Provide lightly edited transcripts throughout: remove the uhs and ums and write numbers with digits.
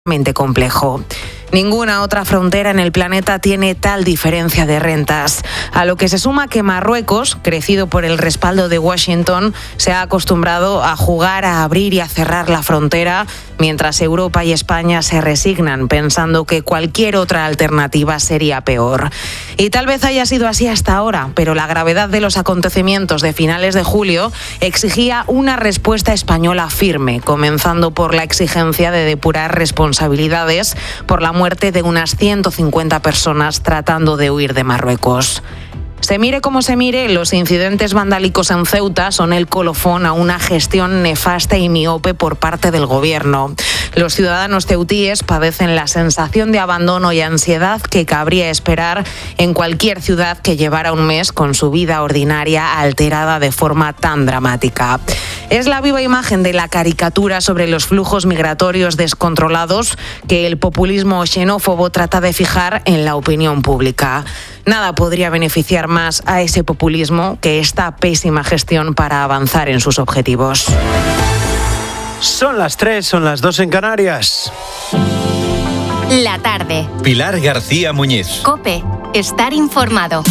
complejo. Ninguna otra frontera en el planeta tiene tal diferencia de rentas, a lo que se suma que Marruecos, crecido por el respaldo de Washington, se ha acostumbrado a jugar a abrir y a cerrar la frontera, mientras Europa y España se resignan pensando que cualquier otra alternativa sería peor. Y tal vez haya sido así hasta ahora, pero la gravedad de los acontecimientos de finales de julio exigía una respuesta española firme, comenzando por la exigencia de depurar responsabilidades por la muerte de unas 150 personas tratando de huir de Marruecos. Se mire como se mire, los incidentes vandálicos en Ceuta son el colofón a una gestión nefasta y miope por parte del gobierno. Los ciudadanos ceutíes padecen la sensación de abandono y ansiedad que cabría esperar en cualquier ciudad que llevara un mes con su vida ordinaria alterada de forma tan dramática. Es la viva imagen de la caricatura sobre los flujos migratorios descontrolados que el populismo xenófobo trata de fijar en la opinión pública. Nada podría beneficiar más a ese populismo que esta pésima gestión para avanzar en sus objetivos. Son las 3, son las 2 en Canarias. La tarde. Pilar García Muñiz. COPE. Estar informado.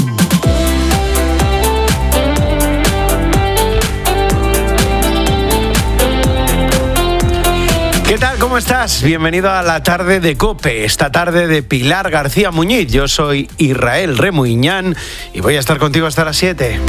¿Qué tal? ¿Cómo estás? Bienvenido a la tarde de COPE, esta tarde de Pilar García Muñiz. Yo soy Israel Remuiñán y voy a estar contigo hasta las 7.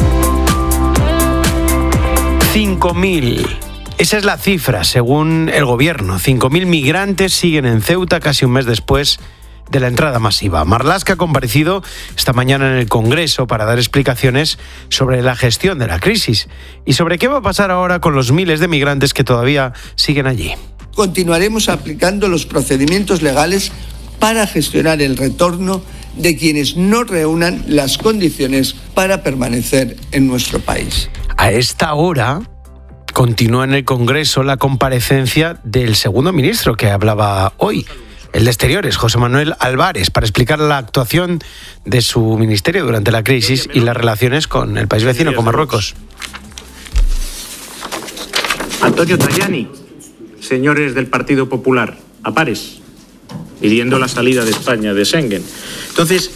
5.000. Esa es la cifra, según el gobierno. 5.000 migrantes siguen en Ceuta casi un mes después de la entrada masiva. Marlaska ha comparecido esta mañana en el Congreso para dar explicaciones sobre la gestión de la crisis y sobre qué va a pasar ahora con los miles de migrantes que todavía siguen allí. Continuaremos aplicando los procedimientos legales para gestionar el retorno de quienes no reúnan las condiciones para permanecer en nuestro país. A esta hora continúa en el Congreso la comparecencia del segundo ministro que hablaba hoy, el de Exteriores, José Manuel Álvarez, para explicar la actuación de su ministerio durante la crisis y las relaciones con el país vecino, con Marruecos. Antonio Tajani, señores del Partido Popular, a pares, pidiendo la salida de España de Schengen. Entonces,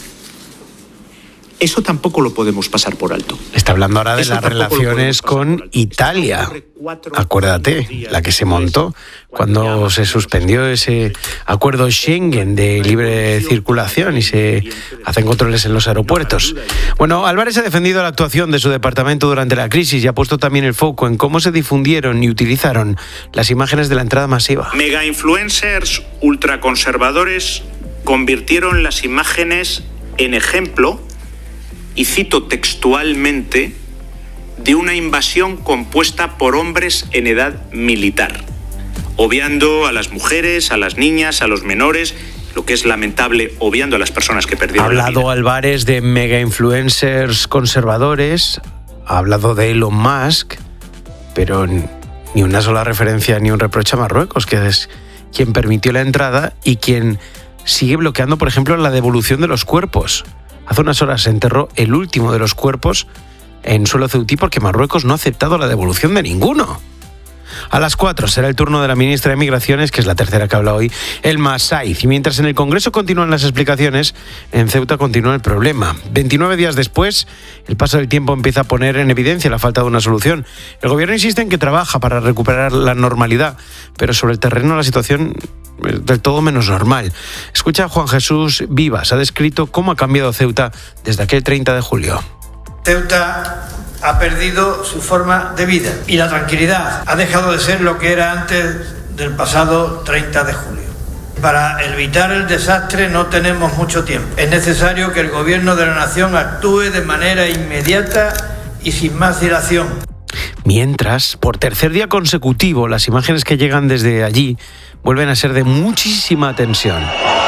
eso tampoco lo podemos pasar por alto. Está hablando ahora de las relaciones con Italia. Acuérdate, la que se montó cuando se suspendió ese acuerdo Schengen de libre circulación y se hacen controles en los aeropuertos. Bueno, Álvarez ha defendido la actuación de su departamento durante la crisis y ha puesto también el foco en cómo se difundieron y utilizaron las imágenes de la entrada masiva. Mega influencers ultraconservadores convirtieron las imágenes en ejemplo, y cito textualmente, de una invasión compuesta por hombres en edad militar, obviando a las mujeres, a las niñas, a los menores, lo que es lamentable, obviando a las personas que perdieron la vida. Ha hablado Álvarez de mega influencers conservadores, ha hablado de Elon Musk, pero ni una sola referencia ni un reproche a Marruecos, que es quien permitió la entrada y quien sigue bloqueando, por ejemplo, la devolución de los cuerpos. Hace unas horas se enterró el último de los cuerpos en suelo ceutí porque Marruecos no ha aceptado la devolución de ninguno. A las 4 será el turno de la ministra de Migraciones, que es la tercera que habla hoy, Elma Saiz. Y mientras en el Congreso continúan las explicaciones, en Ceuta continúa el problema. 29 días después, el paso del tiempo empieza a poner en evidencia la falta de una solución. El gobierno insiste en que trabaja para recuperar la normalidad, pero sobre el terreno la situación es del todo menos normal. Escucha a Juan Jesús Vivas, ha descrito cómo ha cambiado Ceuta desde aquel 30 de julio. Ceuta ha perdido su forma de vida y la tranquilidad ha dejado de ser lo que era antes del pasado 30 de julio. Para evitar el desastre no tenemos mucho tiempo. Es necesario que el gobierno de la nación actúe de manera inmediata y sin más dilación. Mientras, por tercer día consecutivo, las imágenes que llegan desde allí vuelven a ser de muchísima tensión.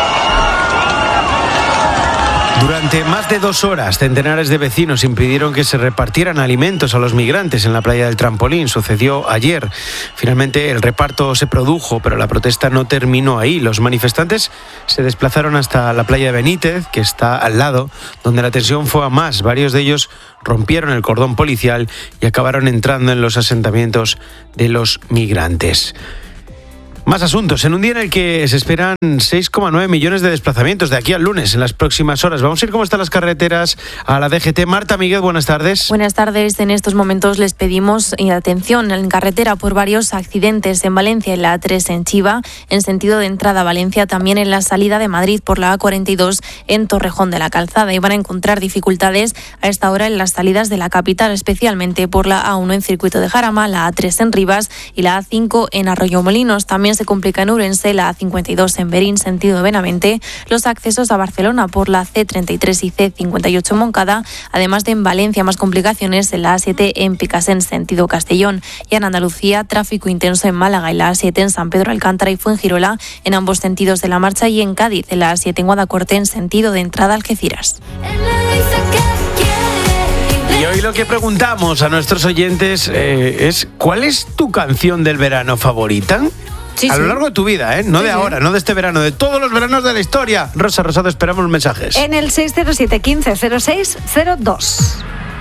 Durante más de 2 horas, centenares de vecinos impidieron que se repartieran alimentos a los migrantes en la playa del Trampolín. Sucedió ayer. Finalmente el reparto se produjo, pero la protesta no terminó ahí. Los manifestantes se desplazaron hasta la playa de Benítez, que está al lado, donde la tensión fue a más. Varios de ellos rompieron el cordón policial y acabaron entrando en los asentamientos de los migrantes. Más asuntos. En un día en el que se esperan 6,9 millones de desplazamientos de aquí al lunes en las próximas horas. Vamos a ir cómo están las carreteras a la DGT. Marta Miguel, buenas tardes. Buenas tardes. En estos momentos les pedimos atención en carretera por varios accidentes en Valencia, en la A3 en Chiva, en sentido de entrada a Valencia, también en la salida de Madrid por la A42 en Torrejón de la Calzada. Y van a encontrar dificultades a esta hora en las salidas de la capital, especialmente por la A1 en Circuito de Jarama, la A3 en Rivas y la A5 en Arroyomolinos. También se complica en Ourense, la A52 en Berín, sentido Benavente, los accesos a Barcelona por la C33 y C58 en Moncada, además de en Valencia más complicaciones en la A7 en Picasen, sentido Castellón, y en Andalucía tráfico intenso en Málaga y la A7 en San Pedro Alcántara y Fuengirola en ambos sentidos de la marcha, y en Cádiz en la A7 en Guadacorte en sentido de entrada a Algeciras. Y hoy lo que preguntamos a nuestros oyentes es ¿cuál es tu canción del verano favorita? Sí, a lo largo de tu vida, no de ahora, no de este verano, de todos los veranos de la historia. Rosa Rosado, esperamos mensajes. En el 607 15 06 02.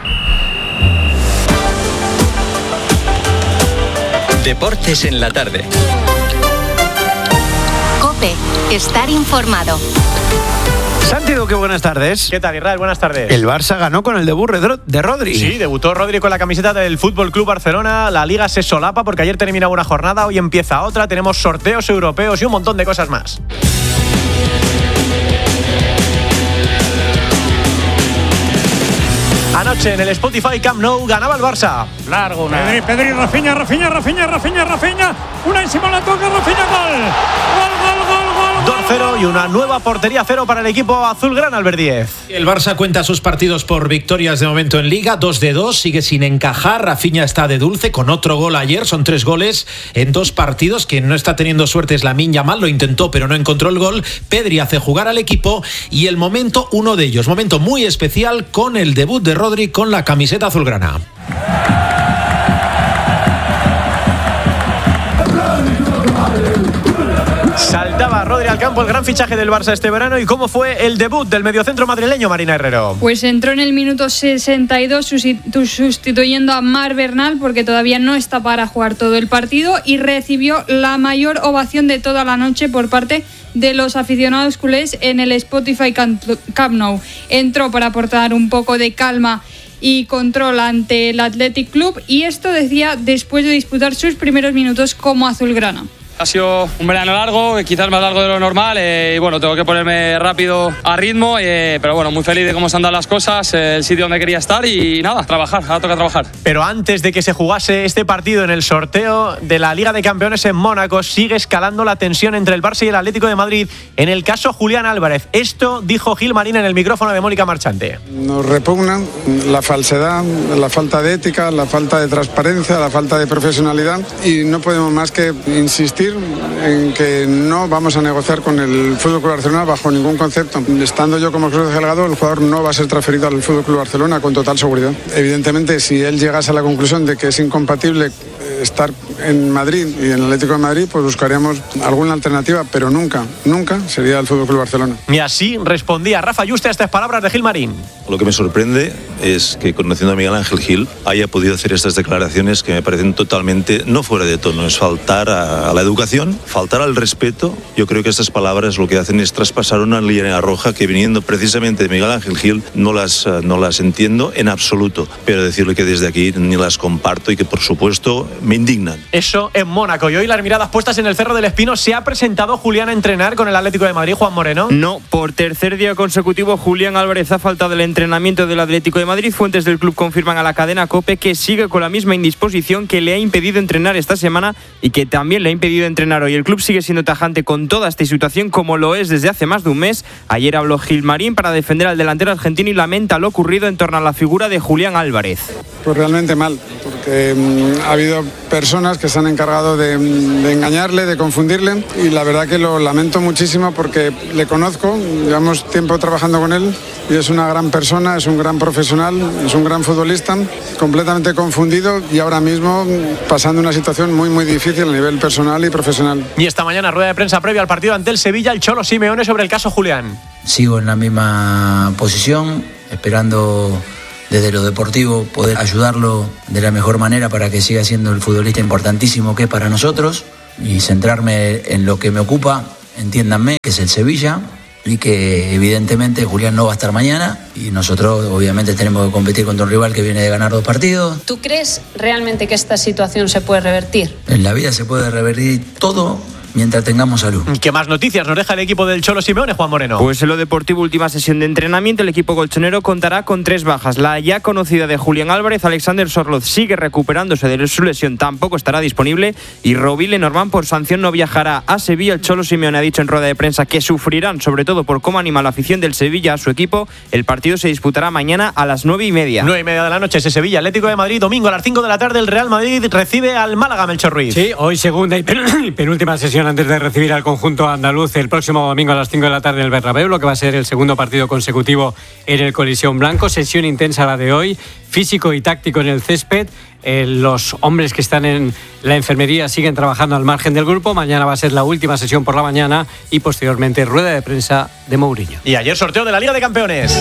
Deportes en la tarde. COPE. Estar informado. Santi Duque, buenas tardes. ¿Qué tal, Israel? Buenas tardes. El Barça ganó con el debut de Rodri. Sí, debutó Rodri con la camiseta del Fútbol Club Barcelona. La Liga se solapa porque ayer terminaba una jornada, hoy empieza otra. Tenemos sorteos europeos y un montón de cosas más. Anoche en el Spotify Camp Nou ganaba el Barça. Largo, Pedri, Rafinha. Una encima la toca, Rafinha, gol. 2-0 y una nueva portería 0 para el equipo azulgrana, Albert Díez. El Barça cuenta sus partidos por victorias de momento en Liga, 2 de 2, sigue sin encajar. Rafinha está de dulce con otro gol ayer, son 3 goles en 2 partidos. Quien no está teniendo suerte es Lamine Yamal, lo intentó pero no encontró el gol. Pedri hace jugar al equipo y el momento, uno de ellos, momento muy especial con el debut de Rodri con la camiseta azulgrana. Saltaba Rodri al campo, el gran fichaje del Barça este verano. ¿Y cómo fue el debut del mediocentro madrileño, Marina Herrero? Pues entró en el minuto 62 sustituyendo a Marc Bernal porque todavía no está para jugar todo el partido, y recibió la mayor ovación de toda la noche por parte de los aficionados culés en el Spotify Camp Nou. Entró para aportar un poco de calma y control ante el Athletic Club, y esto decía después de disputar sus primeros minutos como azulgrana. Ha sido un verano largo, quizás más largo de lo normal, y bueno, tengo que ponerme rápido a ritmo, pero bueno, muy feliz de cómo se han dado las cosas, el sitio donde quería estar, y nada, trabajar, ahora toca trabajar. Pero antes de que se jugase este partido en el sorteo de la Liga de Campeones en Mónaco, sigue escalando la tensión entre el Barça y el Atlético de Madrid en el caso Julián Álvarez. Esto dijo Gil Marín en el micrófono de Mónica Marchante. Nos repugnan la falsedad, la falta de ética, la falta de transparencia, la falta de profesionalidad, y no podemos más que insistir en que no vamos a negociar con el FC Barcelona bajo ningún concepto. Estando yo como club delegado, el jugador no va a ser transferido al FC Barcelona con total seguridad. Evidentemente, si él llegase a la conclusión de que es incompatible estar en Madrid y en el Atlético de Madrid, pues buscaríamos alguna alternativa, pero nunca sería el FC Barcelona. Y así respondía Rafa Yuste a estas palabras de Gil Marín. Lo que me sorprende es que, conociendo a Miguel Ángel Gil, haya podido hacer estas declaraciones que me parecen totalmente no fuera de tono. Es faltar a la educación, faltar al respeto. Yo creo que estas palabras lo que hacen es traspasar una línea roja que, viniendo precisamente de Miguel Ángel Gil, no las entiendo en absoluto. Pero decirle que desde aquí ni las comparto y que, por supuesto, me indignan. Eso en Mónaco. Y hoy las miradas puestas en el Cerro del Espino. ¿Se ha presentado Julián a entrenar con el Atlético de Madrid, Juan Moreno? No, por tercer día consecutivo Julián Álvarez ha faltado el entrenamiento del Atlético de Madrid. Fuentes del club confirman a la cadena COPE que sigue con la misma indisposición que le ha impedido entrenar esta semana y que también le ha impedido entrenar hoy. El club sigue siendo tajante con toda esta situación, como lo es desde hace más de un mes. Ayer habló Gil Marín para defender al delantero argentino y lamenta lo ocurrido en torno a la figura de Julián Álvarez. Pues realmente mal, porque ha habido personas que se han encargado de engañarle, de confundirle, y la verdad que lo lamento muchísimo porque le conozco, llevamos tiempo trabajando con él y es una gran persona, es un gran profesional, es un gran futbolista, completamente confundido y ahora mismo pasando una situación muy muy difícil a nivel personal y profesional. Y esta mañana rueda de prensa previa al partido ante el Sevilla, el Cholo Simeone sobre el caso Julián. Sigo en la misma posición, esperando desde lo deportivo poder ayudarlo de la mejor manera para que siga siendo el futbolista importantísimo que es para nosotros. y centrarme en lo que me ocupa, entiéndanme, que es el Sevilla, y que evidentemente Julián no va a estar mañana y nosotros obviamente tenemos que competir contra un rival que viene de ganar 2 partidos. ¿Tú crees realmente que esta situación se puede revertir? En la vida se puede revertir todo mientras tengamos salud. ¿Qué más noticias nos deja el equipo del Cholo Simeone, Juan Moreno? Pues en lo deportivo, última sesión de entrenamiento, el equipo colchonero contará con 3 bajas. La ya conocida de Julián Álvarez, Alexander Sørloth sigue recuperándose de su lesión, tampoco estará disponible, y Roville Lenormand por sanción no viajará a Sevilla. El Cholo Simeone ha dicho en rueda de prensa que sufrirán, sobre todo por cómo anima la afición del Sevilla a su equipo. El partido se disputará mañana a las 9:30. 9:30 de la noche, ese Sevilla Atlético de Madrid. Domingo a las 5 de la tarde el Real Madrid recibe al Málaga, Melchor Ruiz. Sí, hoy segunda y penúltima sesión antes de recibir al conjunto andaluz el próximo domingo a las 5 de la tarde en el Bernabéu, lo que va a ser el segundo partido consecutivo en el Coliseum Blanco. Sesión intensa la de hoy, físico y táctico en el césped. Los hombres que están en la enfermería siguen trabajando al margen del grupo. Mañana va a ser la última sesión por la mañana y posteriormente rueda de prensa de Mourinho. Y ayer sorteo de la Liga de Campeones.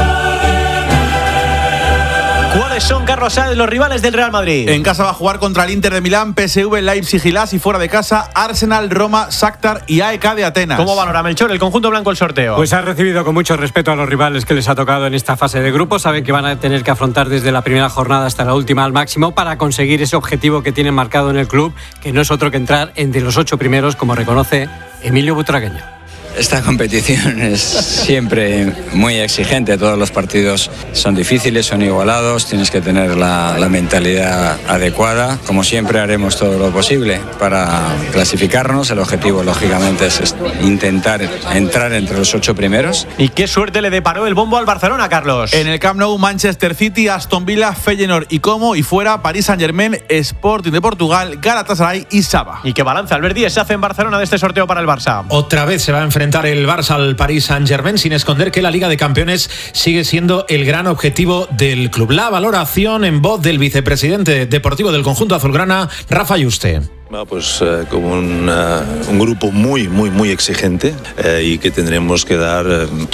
¿Cuáles son, Carlos Sáenz, los rivales del Real Madrid? En casa va a jugar contra el Inter de Milán, PSV, Leipzig y Las, y fuera de casa Arsenal, Roma, Shakhtar y AEK de Atenas. ¿Cómo valora, Melchor, el conjunto blanco el sorteo? Pues ha recibido con mucho respeto a los rivales que les ha tocado en esta fase de grupo. Saben que van a tener que afrontar desde la primera jornada hasta la última al máximo para conseguir ese objetivo que tienen marcado en el club, que no es otro que entrar entre los 8 primeros, como reconoce Emilio Butragueño. Esta competición es siempre muy exigente, todos los partidos son difíciles, son igualados, tienes que tener la mentalidad adecuada. Como siempre haremos todo lo posible para clasificarnos, el objetivo lógicamente es intentar entrar entre los 8 primeros. ¿Y qué suerte le deparó el bombo al Barcelona, Carlos? En el Camp Nou, Manchester City, Aston Villa, Feyenoord y Como, y fuera Paris Saint-Germain, Sporting de Portugal, Galatasaray y Saba. ¿Y qué balance, Albert Díez, se hace en Barcelona de este sorteo para el Barça? Otra vez se va a enfrentar el Barça al Paris Saint-Germain, sin esconder que la Liga de Campeones sigue siendo el gran objetivo del club. La valoración en voz del vicepresidente deportivo del conjunto azulgrana, Rafa Yuste. Pues como un grupo muy exigente y que tendremos que dar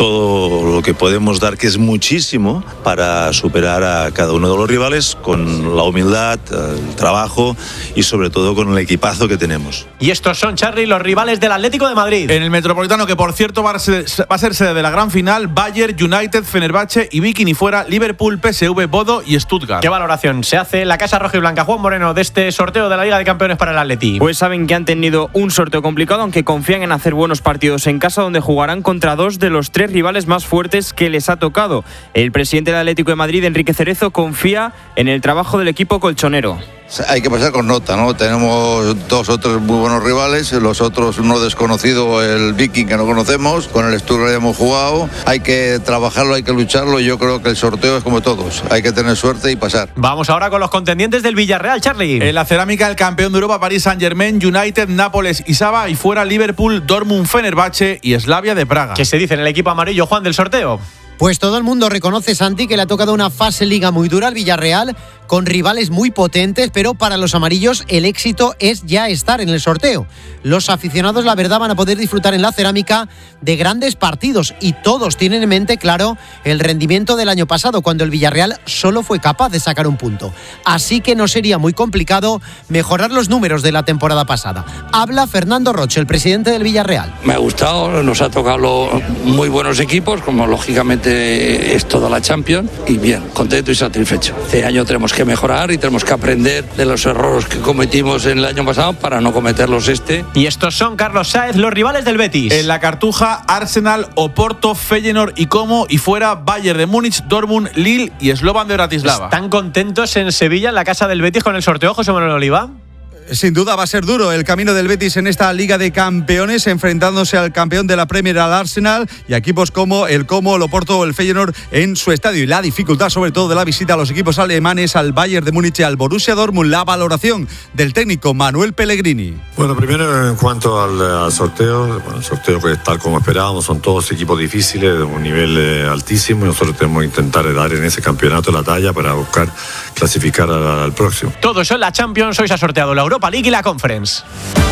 todo lo que podemos dar, que es muchísimo, para superar a cada uno de los rivales con la humildad, el trabajo y sobre todo con el equipazo que tenemos. Y estos son, Charly, los rivales del Atlético de Madrid. En el Metropolitano, que por cierto va a ser sede de la gran final, Bayern, United, Fenerbahce y Viking, y fuera Liverpool, PSV, Bodo y Stuttgart. ¿Qué valoración se hace en la Casa Roja y Blanca, Juan Moreno, de este sorteo de la Liga de Campeones para el Atleti? Pues saben que han tenido un sorteo complicado, aunque confían en hacer buenos partidos en casa, donde jugarán contra 2 de los 3 rivales más fuertes que les ha tocado. El presidente del Atlético de Madrid, Enrique Cerezo, confía en el trabajo del equipo colchonero. Hay que pasar con nota, ¿no? Tenemos 2 o 3 muy buenos rivales, los otros uno desconocido, el Viking, que no conocemos, con el Stuttgart hemos jugado. Hay que trabajarlo, hay que lucharlo, y yo creo que el sorteo es como todos, hay que tener suerte y pasar. Vamos ahora con los contendientes del Villarreal, Charly. En la cerámica, el campeón de Europa, Paris Saint-Germain, United, Nápoles y Saba, y fuera Liverpool, Dortmund, Fenerbahce y Slavia de Praga. ¿Qué se dice en el equipo amarillo, Juan, del sorteo? Pues todo el mundo reconoce, Santi, que le ha tocado una fase liga muy dura al Villarreal, con rivales muy potentes, pero para los amarillos el éxito es ya estar en el sorteo. Los aficionados, la verdad, van a poder disfrutar en la cerámica de grandes partidos, y todos tienen en mente, claro, el rendimiento del año pasado, cuando el Villarreal solo fue capaz de sacar un punto. Así que no sería muy complicado mejorar los números de la temporada pasada. Habla Fernando Roche, el presidente del Villarreal. Me ha gustado, nos ha tocado muy buenos equipos, como lógicamente es toda la Champions, y bien, contento y satisfecho. Este año tenemos que mejorar y tenemos que aprender de los errores que cometimos en el año pasado para no cometerlos este. Y estos son, Carlos Sáenz, los rivales del Betis. En la Cartuja, Arsenal, Oporto, Feyenoord y Como, y fuera Bayern de Múnich, Dortmund, Lille y Slovan de Bratislava. ¿Están contentos en Sevilla, en la casa del Betis, con el sorteo, José Manuel Oliva? Sin duda va a ser duro el camino del Betis en esta Liga de Campeones, enfrentándose al campeón de la Premier, al Arsenal, y a equipos como el Como, el Oporto o el Feyenoord en su estadio. Y la dificultad, sobre todo, de la visita a los equipos alemanes, al Bayern de Múnich y al Borussia Dortmund. La valoración del técnico Manuel Pellegrini. Bueno, primero en cuanto al sorteo, el sorteo que tal como esperábamos, son todos equipos difíciles, de un nivel altísimo, y nosotros tenemos que intentar dar en ese campeonato la talla para buscar clasificar al próximo. Todo eso en la Champions. Hoy se ha sorteado la Europa League y la Conference.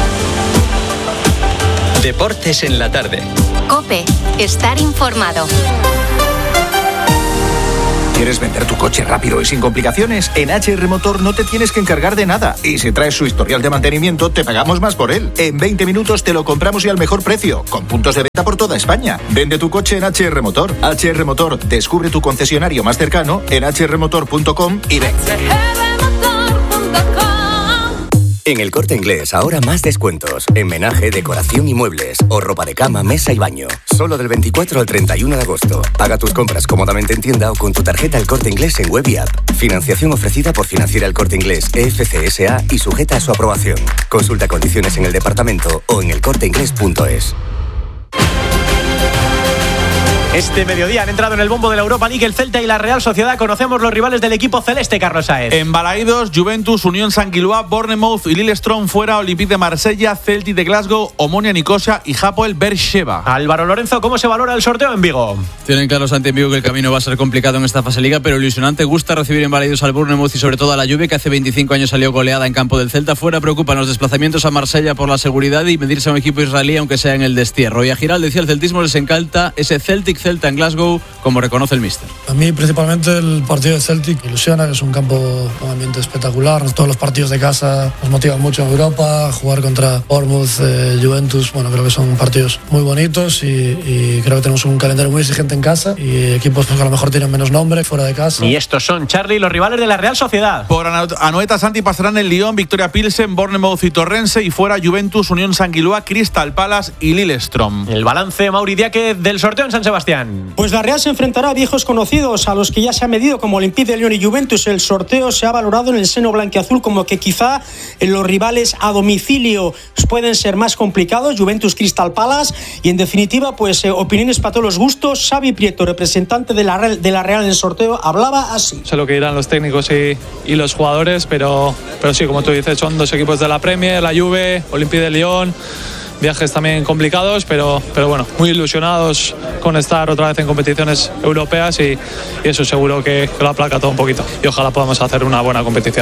Deportes en la tarde. COPE. Estar informado. ¿Quieres vender tu coche rápido y sin complicaciones? En HR Motor no te tienes que encargar de nada. Y si traes su historial de mantenimiento, te pagamos más por él. En 20 minutos te lo compramos y al mejor precio, con puntos de venta por toda España. Vende tu coche en HR Motor. HR Motor, descubre tu concesionario más cercano en hrmotor.com y ven. En El Corte Inglés, ahora más descuentos. En menaje, decoración y muebles. O ropa de cama, mesa y baño. Solo del 24 al 31 de agosto. Paga tus compras cómodamente en tienda o con tu tarjeta El Corte Inglés en web y app. Financiación ofrecida por Financiera El Corte Inglés, EFC S.A. y sujeta a su aprobación. Consulta condiciones en el departamento o en elcorteinglés.es. Este mediodía han entrado en el bombo de la Europa League el Celta y la Real Sociedad. Conocemos los rivales del equipo celeste, Carlos Saez. En Balaídos, Juventus, Unión San-Gilloa, Bournemouth y Lillestrøm fuera, Olympique de Marsella, Celtic de Glasgow, Omonia Nicosia y Hapoel Beersheva. Álvaro Lorenzo, ¿cómo se valora el sorteo en Vigo? Tienen claro Santi en Vigo que el camino va a ser complicado en esta fase liga, pero ilusionante. Gusta recibir en Balaídos al Bournemouth y sobre todo a la Juve, que hace 25 años salió goleada en campo del Celta. Fuera preocupan los desplazamientos a Marsella por la seguridad y medirse a un equipo israelí, aunque sea en el destierro. Y a Giral decía, el celtismo les encanta ese Celtic-Celta en Glasgow, como reconoce el míster. A mí principalmente el partido de Celtic ilusiona, que es un campo, un ambiente espectacular. Todos los partidos de casa nos motivan mucho en Europa. Jugar contra Bournemouth, Juventus, bueno, creo que son partidos muy bonitos y creo que tenemos un calendario muy exigente en casa y equipos pues, que a lo mejor tienen menos nombre fuera de casa. Y estos son, Charlie, los rivales de la Real Sociedad. Por Anoeta Santi pasarán el Lyon, Victoria Pilsen, Bournemouth y Torrense, y fuera Juventus, Unión San-Gilloa, Crystal Palace y Lillestrøm. El balance, Mauri Diaque, del sorteo en San Sebastián. Pues la Real se enfrentará a viejos conocidos, a los que ya se ha medido como Olympique de Lyon y Juventus. El sorteo se ha valorado en el seno blanquiazul como que quizá los rivales a domicilio pueden ser más complicados, Juventus, Crystal Palace, y en definitiva pues opiniones para todos los gustos. Xavi Prieto, representante de la Real en el sorteo, hablaba así. Sé lo que dirán los técnicos y los jugadores, pero sí, como tú dices, son dos equipos de la Premier, la Juve, Olympique de Lyon. Viajes también complicados, pero bueno, muy ilusionados con estar otra vez en competiciones europeas y eso seguro que lo aplaca todo un poquito y ojalá podamos hacer una buena competición.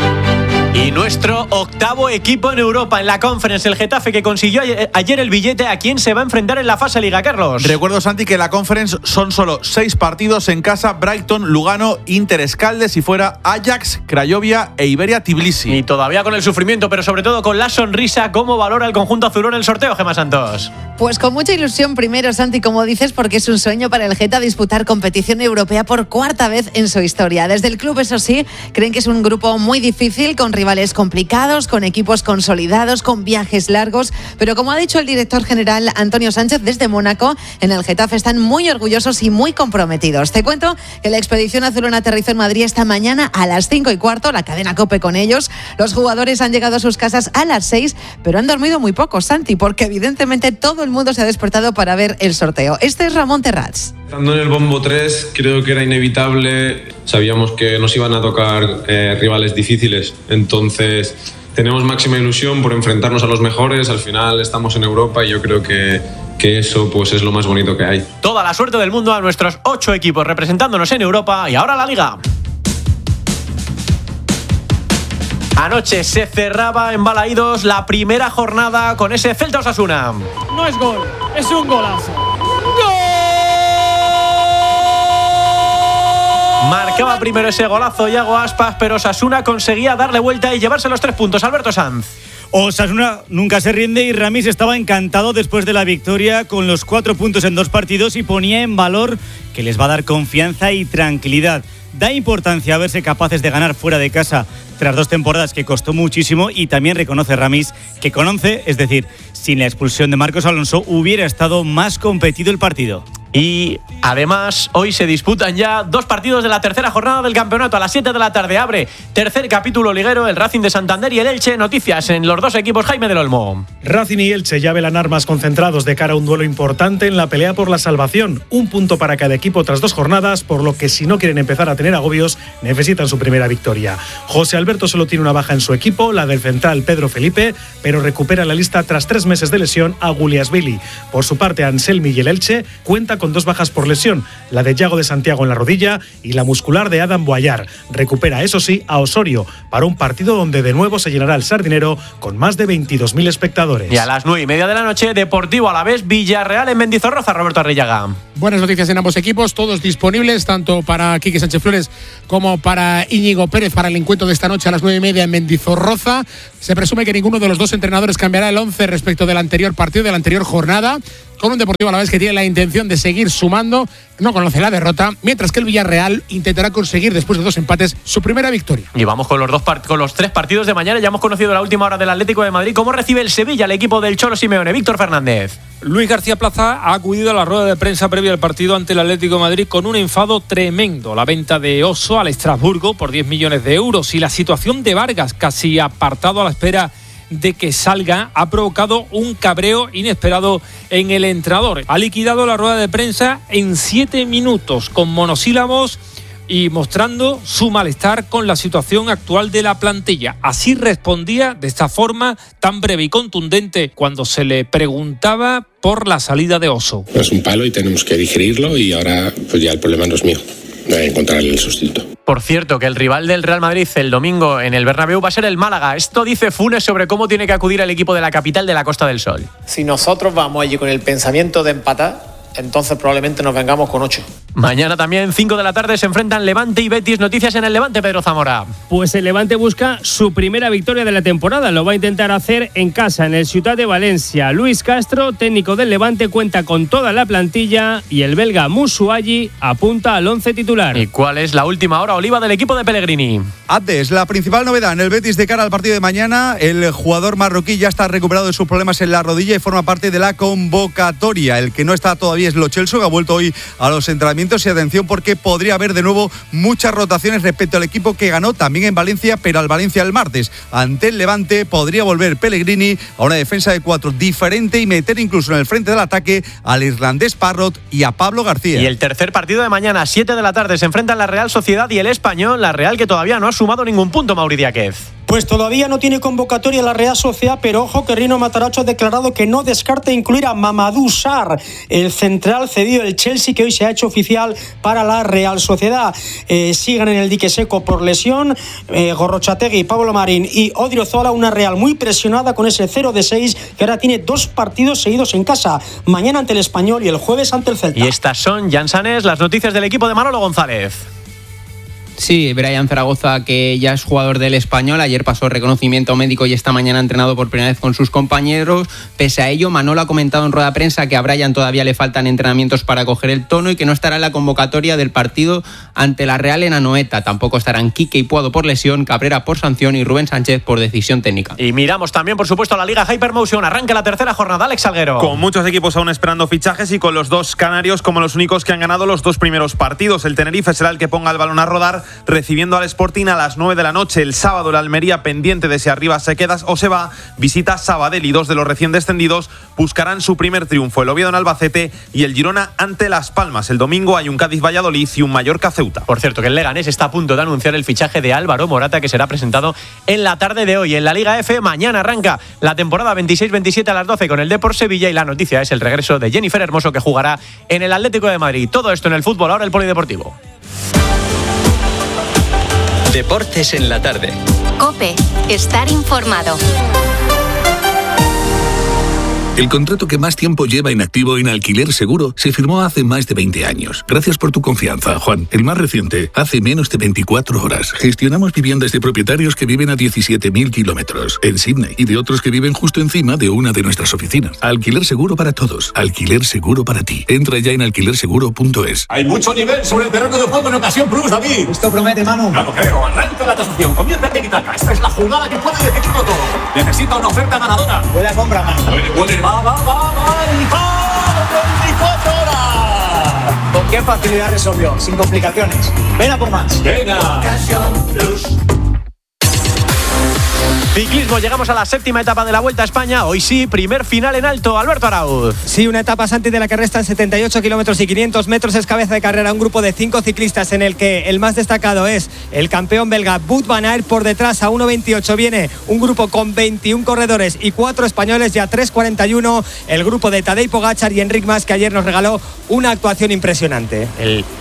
Y nuestro octavo equipo en Europa, en la Conference, el Getafe, que consiguió ayer el billete. ¿A quién se va a enfrentar en la fase Liga, Carlos? Recuerdo, Santi, que en la Conference son solo 6 partidos en casa: Brighton, Lugano, Inter Escaldes, y fuera Ajax, Craiovia e Iberia Tbilisi. Y todavía con el sufrimiento, pero sobre todo con la sonrisa. ¿Cómo valora el conjunto azulón el sorteo, Gemma Santos? Pues con mucha ilusión primero, Santi, como dices, porque es un sueño para el Geta disputar competición europea por cuarta vez en su historia. Desde el club, eso sí, creen que es un grupo muy difícil, con rivales complicados, con equipos consolidados, con viajes largos, pero como ha dicho el director general Antonio Sánchez desde Mónaco, en el Getafe están muy orgullosos y muy comprometidos. Te cuento que la expedición azulona aterrizó en Madrid esta mañana a las 5:15, la cadena COPE con ellos. Los jugadores han llegado a sus casas a las 6, pero han dormido muy poco, Santi, porque evidentemente todo el mundo se ha despertado para ver el sorteo. Este es Ramón Terrats. Estando en el bombo 3, creo que era inevitable. Sabíamos que nos iban a tocar rivales difíciles, entonces tenemos máxima ilusión por enfrentarnos a los mejores. Al final estamos en Europa y yo creo que eso pues es lo más bonito que hay. Toda la suerte del mundo a nuestros 8 equipos representándonos en Europa. Y ahora la Liga. Anoche se cerraba en Balaídos la primera jornada con ese Celta Osasuna. No es gol, es un golazo. Marcaba primero ese golazo Iago Aspas, pero Osasuna conseguía darle vuelta y llevarse los 3 puntos. Alberto Sanz. Osasuna nunca se rinde y Ramis estaba encantado después de la victoria con los 4 puntos en 2 partidos y ponía en valor que les va a dar confianza y tranquilidad. Da importancia a verse capaces de ganar fuera de casa tras 2 temporadas que costó muchísimo, y también reconoce Ramis que con 11, es decir, sin la expulsión de Marcos Alonso, hubiera estado más competido el partido. Y además hoy se disputan ya 2 partidos de la tercera jornada del campeonato. A las 7 de la tarde abre tercer capítulo liguero, el Racing de Santander y el Elche. Noticias en los 2 equipos, Jaime del Olmo. Racing y Elche ya velan armas concentrados de cara a un duelo importante en la pelea por la salvación. 1 punto para cada equipo tras 2 jornadas, por lo que si no quieren empezar a tener agobios, necesitan su primera victoria. José Alberto solo tiene una baja en su equipo, la del central Pedro Felipe, pero recupera la lista tras 3 meses de lesión a Guliasvili. Por su parte, Anselmi y el Elche cuenta con 2 bajas por lesión, la de Yago de Santiago en la rodilla y la muscular de Adam Boyar. Recupera, eso sí, a Osorio para un partido donde de nuevo se llenará el Sardinero con más de 22.000 espectadores. Y a las 9:30 de la noche, Deportivo Alavés, Villarreal en Mendizorroza. Roberto Arrillaga. Buenas noticias en ambos equipos, todos disponibles, tanto para Quique Sánchez Flores como para Íñigo Pérez para el encuentro de esta noche a las 9:30 en Mendizorroza. Se presume que ninguno de los dos entrenadores cambiará el 11 respecto del anterior partido, de la anterior jornada, con un Deportivo Alavés que tiene la intención de seguir sumando, no conoce la derrota, mientras que el Villarreal intentará conseguir, después de 2 empates, su primera victoria. Y vamos con los 3 partidos de mañana. Ya hemos conocido la última hora del Atlético de Madrid. ¿Cómo recibe el Sevilla el equipo del Cholo Simeone? Víctor Fernández. Luis García Plaza ha acudido a la rueda de prensa previa al partido ante el Atlético de Madrid con un enfado tremendo. La venta de Oso al Estrasburgo por 10 millones de euros y la situación de Vargas, casi apartado a la espera de que salga, ha provocado un cabreo inesperado en el entrenador. Ha liquidado la rueda de prensa en 7 minutos con monosílabos y mostrando su malestar con la situación actual de la plantilla. Así respondía de esta forma tan breve y contundente cuando se le preguntaba por la salida de Oso. Es un palo y tenemos que digerirlo y ahora pues ya el problema no es mío. Encontrar el sustituto. Por cierto, que el rival del Real Madrid el domingo en el Bernabéu va a ser el Málaga. Esto dice Funes sobre cómo tiene que acudir el equipo de la capital de la Costa del Sol. Si nosotros vamos allí con el pensamiento de empatar, entonces probablemente nos vengamos con 8. Mañana también, 5 de la tarde, se enfrentan Levante y Betis. Noticias en el Levante, Pedro Zamora. Pues el Levante busca su primera victoria de la temporada. Lo va a intentar hacer en casa, en el Ciutat de Valencia. Luis Castro, técnico del Levante, cuenta con toda la plantilla y el belga Musuayi apunta al 11 titular. ¿Y cuál es la última hora, Oliva, del equipo de Pellegrini? Antes, la principal novedad en el Betis de cara al partido de mañana, el jugador marroquí ya está recuperado de sus problemas en la rodilla y forma parte de la convocatoria. El que no está todavía es Lo Celso, que ha vuelto hoy a los entrenamientos. Y atención, porque podría haber de nuevo muchas rotaciones respecto al equipo que ganó también en Valencia, pero al Valencia el martes. Ante el Levante podría volver Pellegrini a una defensa de 4 diferente y meter incluso en el frente del ataque al irlandés Parrott y a Pablo García. Y el tercer partido de mañana, 7 de la tarde, se enfrentan la Real Sociedad y el Español. La Real que todavía no ha sumado ningún punto, Mauri Díaz. Pues todavía no tiene convocatoria la Real Sociedad, pero ojo que Rino Matarazzo ha declarado que no descarta incluir a Mamadou Sarr, el central cedido del Chelsea, que hoy se ha hecho oficial para la Real Sociedad. Siguen en el dique seco por lesión Gorrochategui, Pablo Marín y Odriozola, una Real muy presionada con ese 0-6 que ahora tiene 2 partidos seguidos en casa, mañana ante el Español y el jueves ante el Celta. Y estas son, Jan Sanés, las noticias del equipo de Manolo González. Sí, Brian Zaragoza, que ya es jugador del Español, ayer pasó reconocimiento médico y esta mañana ha entrenado por primera vez con sus compañeros. Pese a ello, Manolo ha comentado en rueda de prensa que a Brian todavía le faltan entrenamientos para coger el tono y que no estará en la convocatoria del partido ante la Real en Anoeta. Tampoco estarán Quique y Puado por lesión, Cabrera por sanción y Rubén Sánchez por decisión técnica. Y miramos también, por supuesto, a la Liga Hypermotion. Arranca la tercera jornada, Alex Salguero. Con muchos equipos aún esperando fichajes y con los 2 canarios como los únicos que han ganado los 2 primeros partidos. El Tenerife será el que ponga el balón a rodar, recibiendo al Sporting a las 9 de la noche. El sábado, el Almería, pendiente de si arriba se queda o se va, visita Sabadell y 2 de los recién descendidos buscarán su primer triunfo. El Oviedo en Albacete y el Girona ante Las Palmas. El domingo hay un Cádiz-Valladolid y un Mallorca-Ceuta. Por cierto, que el Leganés está a punto de anunciar el fichaje de Álvaro Morata, que será presentado en la tarde de hoy. En la Liga F, mañana arranca la temporada 26-27 a las 12 con el Depor Sevilla y la noticia es el regreso de Jennifer Hermoso, que jugará en el Atlético de Madrid. Todo esto en el fútbol, ahora el polideportivo. Deportes en la tarde. COPE. Estar informado. El contrato que más tiempo lleva inactivo en Alquiler Seguro se firmó hace más de 20 años. Gracias por tu confianza, Juan. El más reciente, hace menos de 24 horas. Gestionamos viviendas de propietarios que viven a 17.000 kilómetros en Sydney y de otros que viven justo encima de una de nuestras oficinas. Alquiler Seguro para todos. Alquiler Seguro para ti. Entra ya en alquilerseguro.es. Hay mucho nivel sobre el terreno de juego en ocasión plus, David. Esto promete, Manu. No lo creo. Arranca la tasación. Comienza el tiki-taka. Esta es la jugada que puede decidirlo todo. Necesita una oferta ganadora. Buena compra, Manu. Va. 24 horas. ¿Con qué facilidad resolvió? Sin complicaciones. Ven a por más. Venga. Ciclismo, llegamos a la 7ª etapa de la Vuelta a España. Hoy sí, primer final en alto. Alberto Arauz. Sí, una etapa Santi de la que restan 78 kilómetros y 500 metros. Es cabeza de carrera un grupo de 5 ciclistas en el que el más destacado es el campeón belga Wout van Aert. Por detrás a 1.28 viene un grupo con 21 corredores y 4 españoles. Y a 3.41 el grupo de Tadej Pogačar y Enric Mas, que ayer nos regaló una actuación impresionante.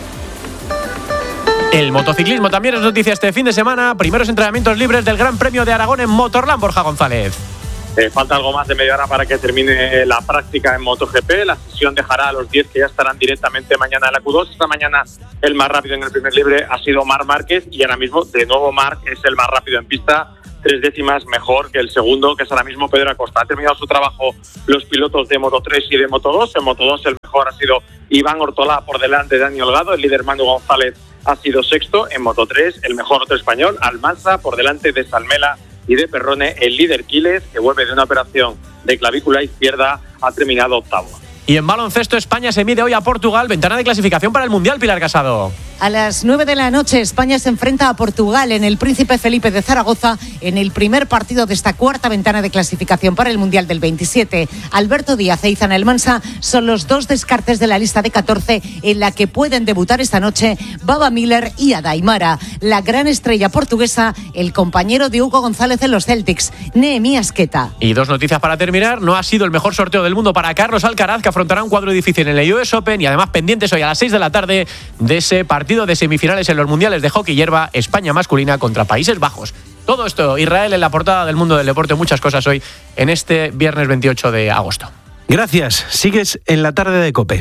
El motociclismo también es noticia este fin de semana. Primeros entrenamientos libres del Gran Premio de Aragón en Motorland. Borja González. Falta algo más de media hora para que termine la práctica en MotoGP. La sesión dejará a los 10 que ya estarán directamente mañana en la Q2. Esta mañana el más rápido en el primer libre ha sido Marc Márquez y ahora mismo de nuevo Marc es el más rápido en pista. 3 décimas mejor que el segundo, que es ahora mismo Pedro Acosta. Ha terminado su trabajo los pilotos de Moto3 y de Moto2. En Moto2 el mejor ha sido Iván Ortolá por delante de Dani Holgado. El líder Manu González ha sido sexto. En Moto3 el mejor otro español, Almansa, por delante de Salmela y de Perrone. El líder Quiles, que vuelve de una operación de clavícula izquierda, ha terminado octavo. Y en baloncesto, España se mide hoy a Portugal. Ventana de clasificación para el Mundial, Pilar Casado. A las 9 de la noche, España se enfrenta a Portugal en el Príncipe Felipe de Zaragoza en el primer partido de esta cuarta ventana de clasificación para el Mundial del 27. Alberto Díaz e Izan Elmansa son los 2 descartes de la lista de 14 en la que pueden debutar esta noche Baba Miller y Ada Aimara. La gran estrella portuguesa, el compañero de Hugo González en los Celtics, Nehemías Queta. Y 2 noticias para terminar. No ha sido el mejor sorteo del mundo para Carlos Alcaraz, que afrontará un cuadro difícil en el US Open, y además pendientes hoy a las 6 de la tarde de ese partido de semifinales en los mundiales de hockey hierba, España masculina contra Países Bajos. Todo esto, Israel en la portada del Mundo del Deporte. Muchas cosas hoy en este viernes 28 de agosto. Gracias. Sigues en la tarde de COPE.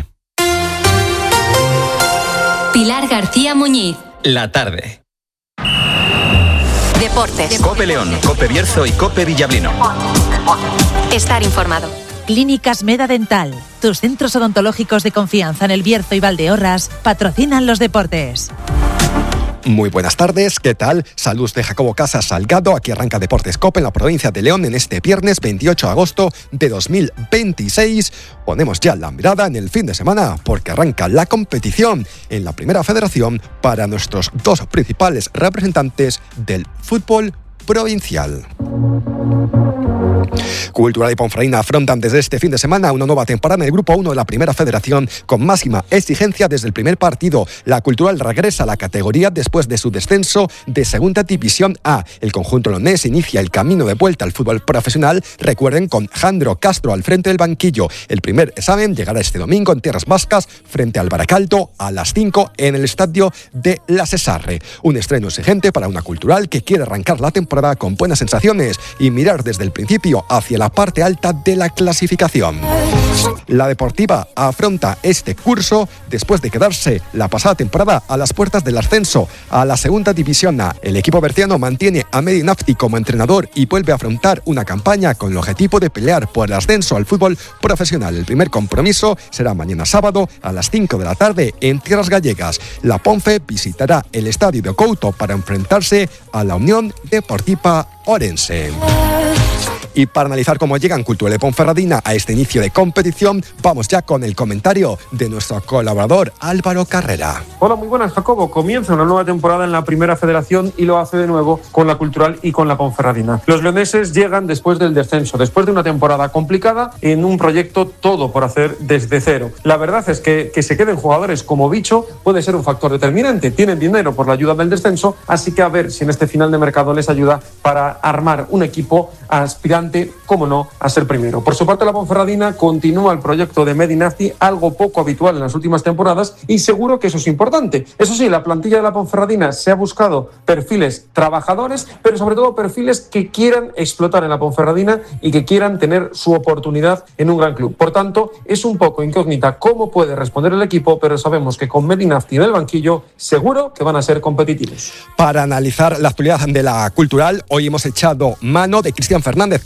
Pilar García Muñiz. La tarde. Deportes. COPE León, COPE Bierzo y COPE Villablino. Estar informado. Clínicas Meda Dental, tus centros odontológicos de confianza en el Bierzo y Valdeorras, patrocinan los deportes. Muy buenas tardes, ¿qué tal? Saludos de Jacobo Casas Salgado. Aquí arranca Deportes COPE en la provincia de León en este viernes 28 de agosto de 2026. Ponemos ya la mirada en el fin de semana porque arranca la competición en la Primera Federación para nuestros 2 principales representantes del fútbol provincial. Cultural y Ponferradina afrontan desde este fin de semana una nueva temporada en el Grupo 1 de la Primera Federación con máxima exigencia desde el primer partido. La Cultural regresa a la categoría después de su descenso de Segunda División A. El conjunto leonés inicia el camino de vuelta al fútbol profesional, recuerden, con Jandro Castro al frente del banquillo. El primer examen llegará este domingo en Tierras Vascas frente al Baracaldo a las 5 en el estadio de La Cesarre. Un estreno exigente para una Cultural que quiere arrancar la temporada con buenas sensaciones y mirar desde el principio hacia la parte alta de la clasificación. La Deportiva afronta este curso después de quedarse la pasada temporada a las puertas del ascenso a la Segunda División A. El equipo berciano mantiene a Medi Nafti como entrenador y vuelve a afrontar una campaña con el objetivo de pelear por el ascenso al fútbol profesional. El primer compromiso será mañana sábado a las 5 de la tarde en Tierras Gallegas. La Ponfe visitará el estadio de Couto para enfrentarse a la Unión Deportiva Orense. Y para analizar cómo llegan Cultural y Ponferradina a este inicio de competición, vamos ya con el comentario de nuestro colaborador Álvaro Carrera. Hola, muy buenas, Jacobo. Comienza una nueva temporada en la Primera Federación y lo hace de nuevo con la Cultural y con la Ponferradina. Los leoneses llegan después del descenso, después de una temporada complicada en un proyecto todo por hacer desde cero. La verdad es que se queden jugadores como Bicho puede ser un factor determinante. Tienen dinero por la ayuda del descenso, así que a ver si en este final de mercado les ayuda para armar un equipo aspirante, como no, a ser primero. Por su parte, la Ponferradina continúa el proyecto de Medi Nafti, algo poco habitual en las últimas temporadas, y seguro que eso es importante. Eso sí, la plantilla de la Ponferradina se ha buscado perfiles trabajadores, pero sobre todo perfiles que quieran explotar en la Ponferradina y que quieran tener su oportunidad en un gran club. Por tanto, es un poco incógnita cómo puede responder el equipo, pero sabemos que con Medi Nafti en el banquillo seguro que van a ser competitivos. Para analizar la actualidad de la Cultural, hoy hemos echado mano de Cristian Fernández,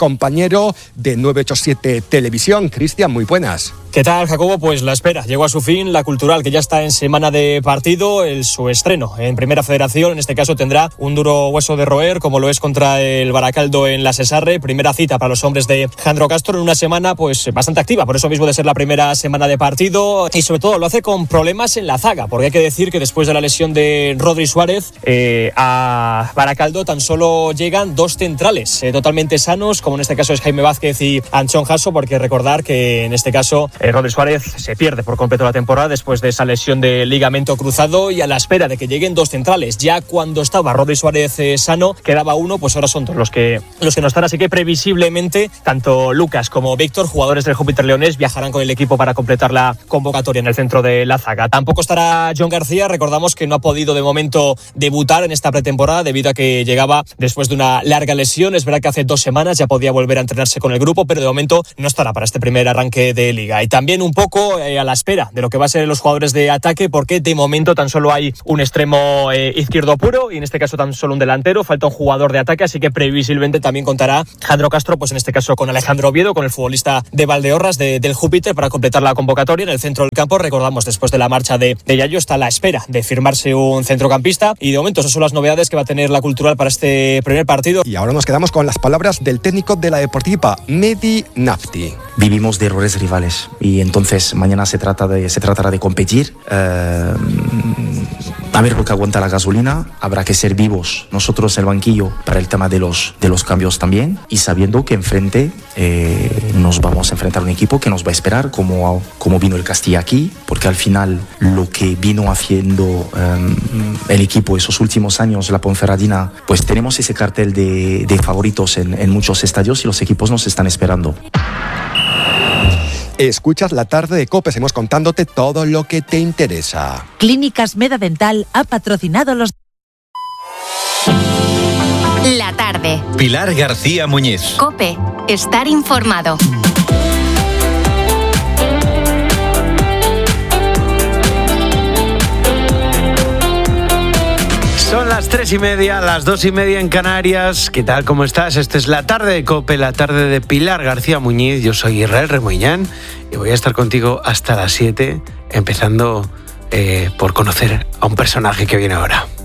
compañero de 987 Televisión. Cristian, muy buenas. ¿Qué tal, Jacobo? Pues la espera llegó a su fin. La Cultural, que ya está en semana de partido, su estreno en Primera Federación, en este caso tendrá un duro hueso de roer, como lo es contra el Baracaldo en la Sesarre. Primera cita para los hombres de Jandro Castro en una semana pues bastante activa, por eso mismo de ser la primera semana de partido, y sobre todo lo hace con problemas en la zaga, porque hay que decir que después de la lesión de Rodri Suárez, a Baracaldo tan solo llegan 2 centrales totalmente sanos, como en este caso es Jaime Vázquez y Anchón Jasso, porque recordar que en este caso Rodri Suárez se pierde por completo la temporada después de esa lesión de ligamento cruzado, y a la espera de que lleguen 2 centrales. Ya cuando estaba Rodri Suárez sano, quedaba uno, pues ahora son 2 los que no están, así que previsiblemente tanto Lucas como Víctor, jugadores del Júpiter Leones, viajarán con el equipo para completar la convocatoria en el centro de la zaga. Tampoco estará John García, recordamos que no ha podido de momento debutar en esta pretemporada debido a que llegaba después de una larga lesión. Es verdad que hace 2 semanas ya podía volver a entrenarse con el grupo, pero de momento no estará para este primer arranque de liga. Y también un poco a la espera de lo que va a ser los jugadores de ataque, porque de momento tan solo hay un extremo izquierdo puro y en este caso tan solo un delantero. Falta un jugador de ataque, así que previsiblemente también contará Jandro Castro, pues en este caso con Alejandro Oviedo, con el futbolista de Valdeorras del Júpiter, para completar la convocatoria. En el centro del campo, recordamos, después de la marcha de Yayo, está a la espera de firmarse un centrocampista, y de momento esas son las novedades que va a tener la Cultural para este primer partido. Y ahora nos quedamos con las palabras del técnico de la Deportiva, Mehdi Nafti. Vivimos de errores rivales y entonces mañana se tratará de competir. A ver lo que aguanta la gasolina. Habrá que ser vivos nosotros el banquillo para el tema de los cambios también, y sabiendo que enfrente nos vamos a enfrentar a un equipo que nos va a esperar como vino el Castilla aquí, porque al final lo que vino haciendo el equipo esos últimos años, la Ponferradina, pues tenemos ese cartel de favoritos en muchos estadios y los equipos nos están esperando. Escuchas La Tarde de COPE, seguimos contándote todo lo que te interesa. Clínicas Meda Dental ha patrocinado los... La tarde. Pilar García Muñiz. COPE. Estar informado. Son las 3:30, las 2:30 en Canarias. ¿Qué tal? ¿Cómo estás? Esta es La Tarde de COPE, la tarde de Pilar García Muñiz. Yo soy Israel Remoñán y voy a estar contigo hasta las 7, empezando por conocer a un personaje que viene ahora.